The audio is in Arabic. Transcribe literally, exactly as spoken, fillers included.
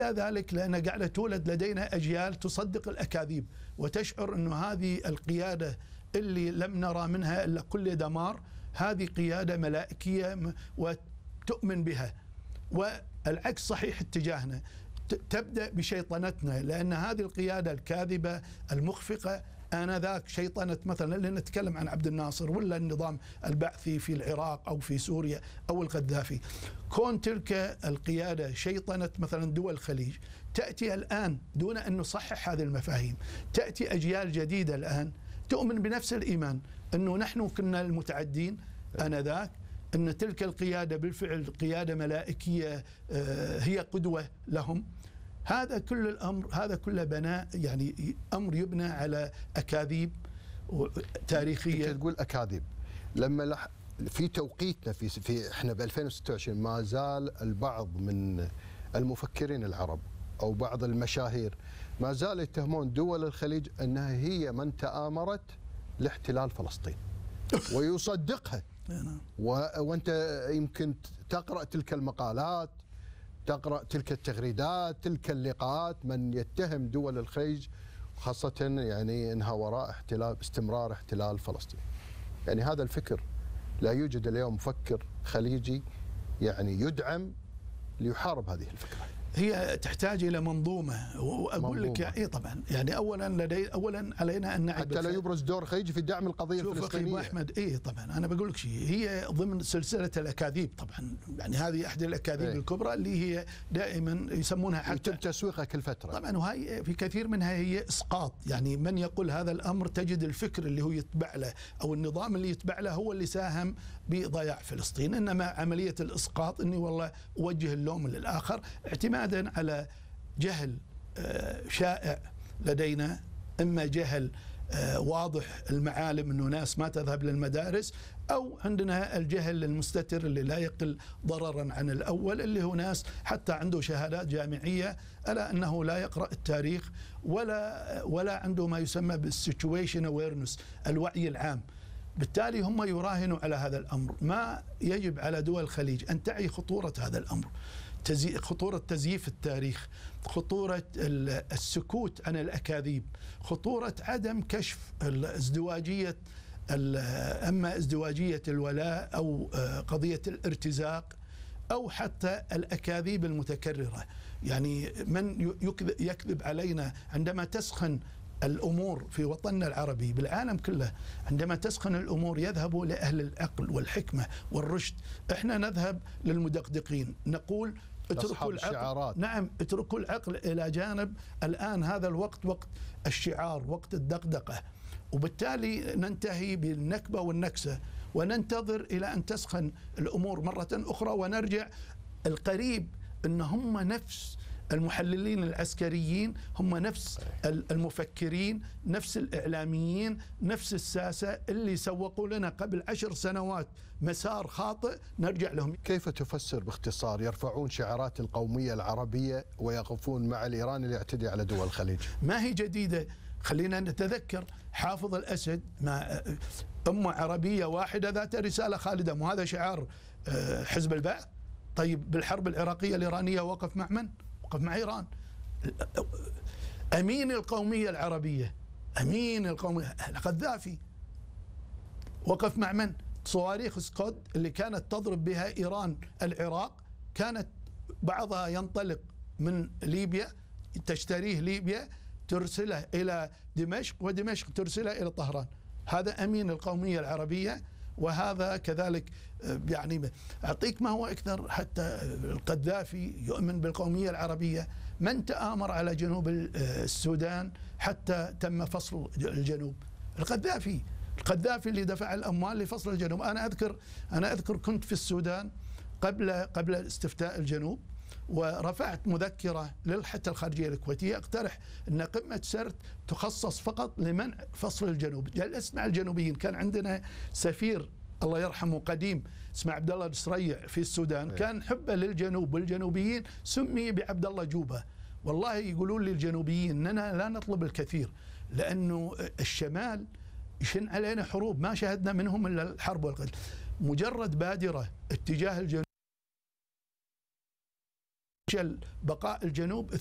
ذلك لأن قاعدة تولد لدينا أجيال تصدق الأكاذيب وتشعر أنه هذه القيادة اللي لم نرى منها إلا كل دمار هذه قيادة ملائكية وتؤمن بها. والعكس صحيح اتجاهنا، تبدأ بشيطنتنا، لأن هذه القيادة الكاذبة المخفقة آنذاك شيطنة مثلا اللي نتكلم عن عبد الناصر ولا النظام البعثي في العراق أو في سوريا أو القذافي. كون تلك القيادة شيطنة مثلا دول الخليج، تأتي الآن دون أن نصحح هذه المفاهيم، تأتي أجيال جديدة الآن تؤمن بنفس الإيمان أنه نحن كنا المتعدين آنذاك، أن تلك القيادة بالفعل قيادة ملائكية هي قدوة لهم. هذا كل الأمر، هذا كله بناء يعني أمر يبنى على أكاذيب تاريخية. أنت تقول أكاذيب، لما لح في توقيتنا في في احنا ب ألفين وستة وعشرين ما زال البعض من المفكرين العرب أو بعض المشاهير ما زال يتهمون دول الخليج أنها هي من تآمرت لاحتلال فلسطين ويصدقها. وأنت يمكن تقرأ تلك المقالات، تقرأ تلك التغريدات، تلك اللقاءات، من يتهم دول الخليج خاصة يعني أنها وراء احتلال استمرار احتلال فلسطين. يعني هذا الفكر لا يوجد اليوم مفكر خليجي يعني يدعم ليحارب هذه الفكرة. هي تحتاج الى منظومه، واقول لك اي طبعا يعني اولا لدي اولا علينا ان نعي حتى لا يبرز دور خليجي في دعم القضيه الفلسطينيه. شوف اخي احمد، اي طبعا انا بقول لك شيء، هي ضمن سلسله الاكاذيب طبعا، يعني هذه احدى الاكاذيب إيه؟ الكبرى اللي هي دائما يسمونها حتى يتم تسويقها كل فتره طبعا، وهي في كثير منها هي اسقاط. يعني من يقول هذا الامر تجد الفكر اللي هو يتبع له او النظام اللي يتبع له هو اللي ساهم بضياع فلسطين، انما عمليه الاسقاط اني والله اوجه اللوم للاخر اعتمادا على جهل شائع لدينا، إما جهل واضح المعالم أنه ناس ما تذهب للمدارس، أو عندنا الجهل المستتر اللي لا يقل ضررا عن الأول اللي هو ناس حتى عنده شهادات جامعية ألا أنه لا يقرأ التاريخ ولا ولا عنده ما يسمى بالسيتويشن اويرنس، الوعي العام. بالتالي هم يراهنوا على هذا الأمر. ما يجب على دول الخليج أن تعي خطورة هذا الأمر، خطورة تزييف التاريخ، خطورة السكوت عن الأكاذيب، خطورة عدم كشف ازدواجية أما ازدواجية الولاء أو قضية الارتزاق أو حتى الأكاذيب المتكررة. يعني من يكذب علينا عندما تسخن الأمور في وطننا العربي بالعالم كله، عندما تسخن الأمور يذهبوا لأهل العقل والحكمة والرشد. احنا نذهب للمدقدقين نقول اتركوا العقل، نعم اتركوا العقل إلى جانب. الآن هذا الوقت وقت الشعار، وقت الدقدقة، وبالتالي ننتهي بالنكبة والنكسة وننتظر إلى أن تسخن الأمور مرة أخرى ونرجع. القريب أن هم نفس المحللين العسكريين، هم نفس المفكرين، نفس الإعلاميين، نفس الساسة اللي سوقوا لنا قبل عشر سنوات مسار خاطئ نرجع لهم. كيف تفسر باختصار يرفعون شعارات القومية العربية ويقفون مع الإيراني اللي يعتدي على دول الخليج؟ ما هي جديدة، خلينا نتذكر حافظ الأسد مع أمة عربية واحدة ذات رسالة خالدة، مو هذا شعار حزب البعث؟ طيب بالحرب العراقية الإيرانية وقف مع من؟ وقف مع إيران. أمين القومية العربية، أمين القومية القذافي وقف مع من؟ صواريخ سكود اللي كانت تضرب بها إيران العراق كانت بعضها ينطلق من ليبيا، تشتريه ليبيا ترسله إلى دمشق ودمشق ترسله إلى طهران. هذا أمين القومية العربية. وهذا كذلك يعني أعطيك ما هو أكثر، حتى القذافي يؤمن بالقومية العربية. من تآمر على جنوب السودان حتى تم فصل الجنوب؟ القذافي، القذافي اللي دفع الأموال لفصل الجنوب. أنا أذكر أنا أذكر كنت في السودان قبل قبل استفتاء الجنوب، ورفعت مذكرة للحتى الخارجية الكويتية اقترح أن قمة سرت تخصص فقط لمنع فصل الجنوب. جلست مع الجنوبيين، كان عندنا سفير الله يرحمه قديم اسمه عبد الله السريع في السودان، كان حبه للجنوب والجنوبيين سمي بعبد الله جوبة. والله يقولون لي الجنوبيين أننا لا نطلب الكثير، لأنه الشمال يشن علينا حروب ما شاهدنا منهم إلا الحرب والقتل. مجرد بادرة اتجاه الجنوب شل بقاء الجنوب